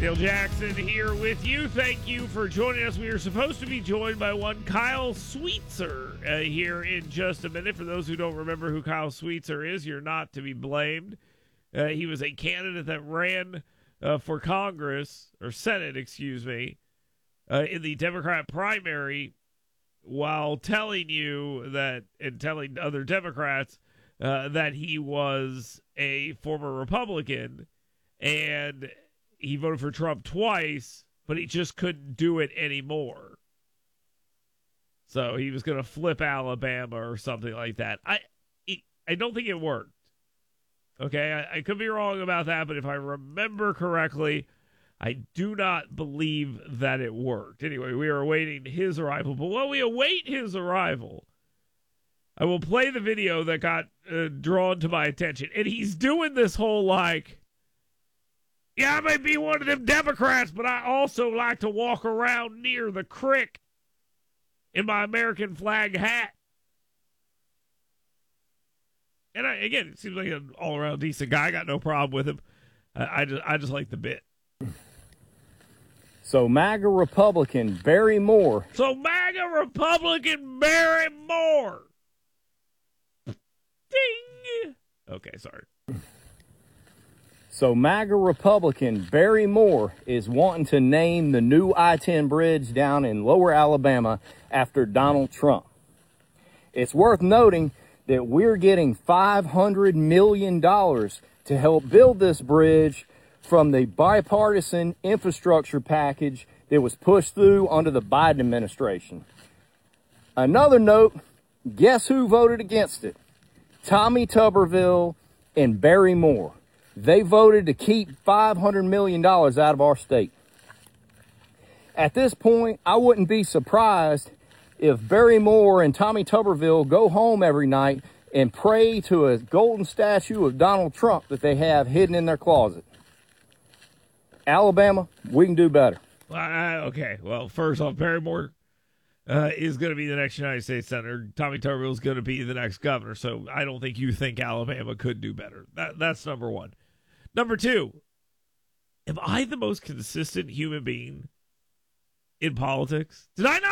Dale Jackson here with you. Thank you for joining us. We are supposed to be joined by one Kyle Sweetser here in just a minute. For those who don't remember who Kyle Sweetser is, you're not to be blamed. He was a candidate that ran for Congress, or Senate, excuse me, in the Democrat primary, while telling you that, and telling other Democrats that he was a former Republican, and he voted for Trump twice, but he just couldn't do it anymore. So he was going to flip Alabama or something like that. I don't think it worked. Okay, I could be wrong about that, but if I remember correctly, I do not believe that it worked. Anyway, we are awaiting his arrival. But while we await his arrival, I will play the video that got drawn to my attention. And he's doing this whole yeah, I may be one of them Democrats, but I also like to walk around near the creek in my American flag hat. And again, it seems like an all-around decent guy. I got no problem with him. I just like the bit. So MAGA Republican Barry Moore. Ding! Okay, sorry. So MAGA Republican Barry Moore is wanting to name the new I-10 bridge down in Lower Alabama after Donald Trump. It's worth noting that we're getting $500 million to help build this bridge from the bipartisan infrastructure package that was pushed through under the Biden administration. Another note, guess who voted against it? Tommy Tuberville and Barry Moore. They voted to keep $500 million out of our state. At this point, I wouldn't be surprised if Barry Moore and Tommy Tuberville go home every night and pray to a golden statue of Donald Trump that they have hidden in their closet. Alabama, we can do better. Okay, well, first off, Barry Moore is going to be the next United States Senator. Tommy Tuberville is going to be the next governor, so I don't think you think Alabama could do better. That's number one. Number two, am I the most consistent human being in politics? Did I not